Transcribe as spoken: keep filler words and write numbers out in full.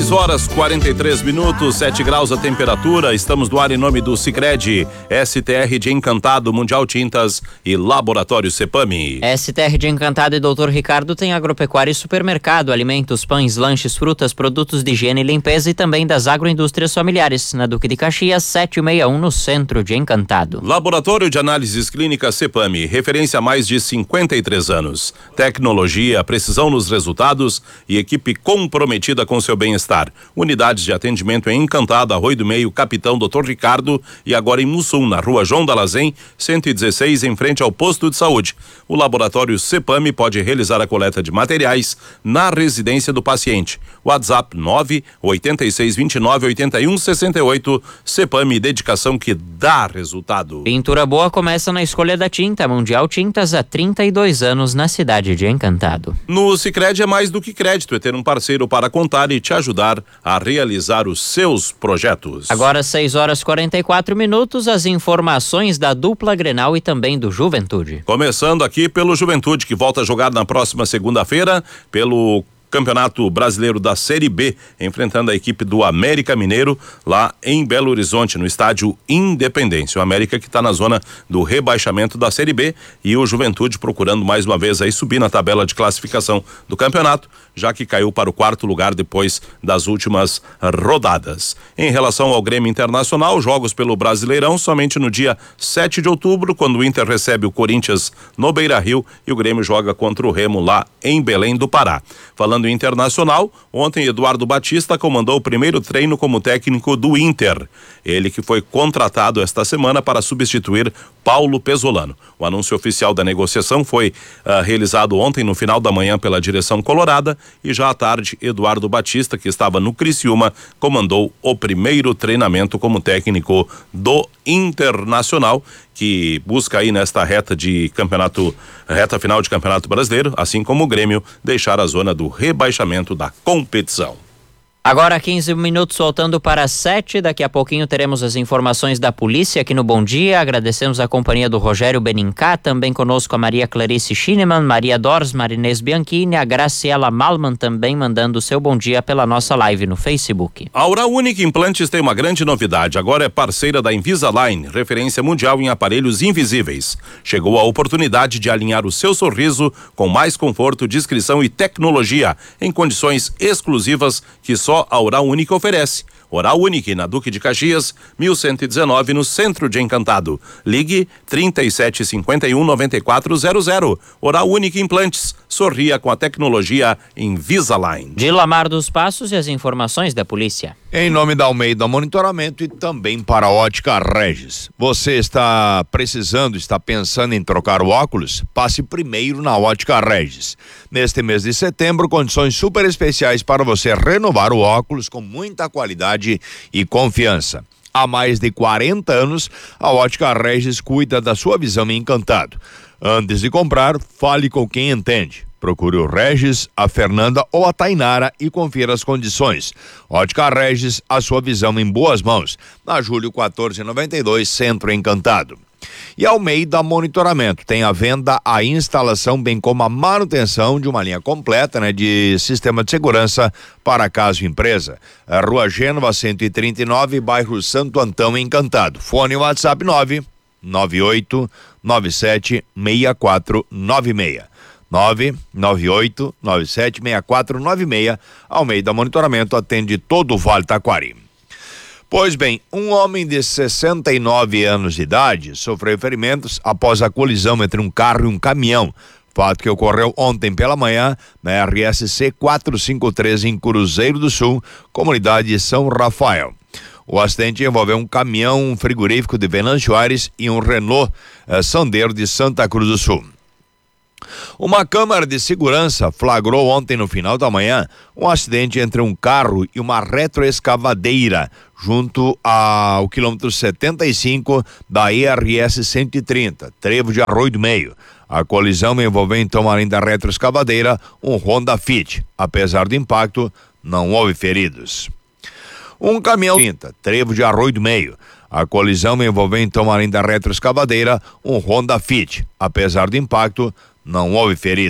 seis horas quarenta e três minutos, sete graus a temperatura. Estamos no ar em nome do Sicredi, S T R de Encantado, Mundial Tintas e Laboratório Cepami. S T R de Encantado e doutor Ricardo tem agropecuária e supermercado, alimentos, pães, lanches, frutas, produtos de higiene e limpeza e também das agroindústrias familiares. Na Duque de Caxias, setecentos e sessenta e um, no centro de Encantado. Laboratório de Análises Clínicas Cepami, referência há mais de cinquenta e três anos. Tecnologia, precisão nos resultados e equipe comprometida com seu bem-estar. Unidades de atendimento em Encantado, Arroio do Meio, Capitão doutor Ricardo e agora em Mussum, na Rua João Dalazen, cento e dezesseis, em frente ao posto de saúde. O Laboratório Cepami pode realizar a coleta de materiais na residência do paciente. WhatsApp nove oito seis, dois nove, oito um seis oito. Cepami, dedicação que dá resultado. Pintura boa começa na escolha da tinta. Mundial Tintas há trinta e dois anos na cidade de Encantado. No Sicredi é mais do que crédito, é ter um parceiro para contar e te ajudar a realizar os seus projetos. Agora seis horas e quarenta e quatro minutos, as informações da dupla Grenal e também do Juventude. Começando aqui pelo Juventude, que volta a jogar na próxima segunda-feira pelo Campeonato Brasileiro da Série B, enfrentando a equipe do América Mineiro lá em Belo Horizonte, no estádio Independência. O América que está na zona do rebaixamento da Série B e o Juventude procurando mais uma vez aí subir na tabela de classificação do campeonato, já que caiu para o quarto lugar depois das últimas rodadas. Em relação ao Grêmio Internacional, jogos pelo Brasileirão somente no dia sete de outubro, quando o Inter recebe o Corinthians no Beira-Rio e o Grêmio joga contra o Remo lá em Belém do Pará. Falando em Internacional, ontem Eduardo Batista comandou o primeiro treino como técnico do Inter. Ele que foi contratado esta semana para substituir Paulo Pesolano. O anúncio oficial da negociação foi uh, realizado ontem no final da manhã pela direção colorada e já à tarde Eduardo Batista, que estava no Criciúma, comandou o primeiro treinamento como técnico do Internacional, que busca aí nesta reta de campeonato, reta final de campeonato brasileiro, assim como o Grêmio, deixar a zona do rebaixamento da competição. Agora quinze minutos soltando para sete, daqui a pouquinho teremos as informações da polícia aqui no Bom Dia. Agradecemos a companhia do Rogério Benincá, também conosco a Maria Clarice Schinemann, Maria Dors, Marinês Bianchini, a Graciela Malman também mandando o seu bom dia pela nossa live no Facebook. A Oral Unique Implantes tem uma grande novidade, agora é parceira da Invisalign, referência mundial em aparelhos invisíveis. Chegou a oportunidade de alinhar o seu sorriso com mais conforto, discrição e tecnologia, em condições exclusivas que só Só a Oral Unique oferece. Oral Unique, na Duque de Caxias, mil cento e dezenove, no centro de Encantado. Ligue trinta e sete cinquenta e um, noventa e quatro zero zero. Oral Unique Implantes. Sorria com a tecnologia Invisalign. De Lamar dos Passos e as informações da polícia. Em nome da Almeida Monitoramento e também para a Ótica Regis. Você está precisando, está pensando em trocar o óculos? Passe primeiro na Ótica Regis. Neste mês de setembro, condições super especiais para você renovar o óculos com muita qualidade e confiança. Há mais de quarenta anos, a Ótica Regis cuida da sua visão em Encantado. Antes de comprar, fale com quem entende. Procure o Regis, a Fernanda ou a Tainara e confira as condições. Ótica Regis, a sua visão em boas mãos. Na Júlio quatorze noventa e dois, Centro Encantado. E Almeida Monitoramento tem a venda, a instalação, bem como a manutenção de uma linha completa, né, de sistema de segurança para casa e empresa. A Rua Gênova cento e trinta e nove, bairro Santo Antão, Encantado. Fone WhatsApp nove nove oito nove sete seis quatro nove seis. nove nove oito nove sete seis quatro nove seis. Almeida Monitoramento atende todo o Vale Taquari. Pois bem, um homem de sessenta e nove anos de idade sofreu ferimentos após a colisão entre um carro e um caminhão. Fato que ocorreu ontem pela manhã na R S C quatrocentos e cinquenta e três em Cruzeiro do Sul, comunidade de São Rafael. O acidente envolveu um caminhão frigorífico de Venâncio Aires e um Renault eh, Sandero de Santa Cruz do Sul. Uma câmara de segurança flagrou ontem no final da manhã um acidente entre um carro e uma retroescavadeira junto ao quilômetro setenta e cinco da E R S cento e trinta, trevo de Arroio do Meio. A colisão envolveu então, além da retroescavadeira, um Honda Fit. Apesar do impacto, não houve feridos. Um caminhão trinta, trevo de Arroio do Meio. A colisão envolveu então, além da retroescavadeira, um Honda Fit. Apesar do impacto, não houve feridos.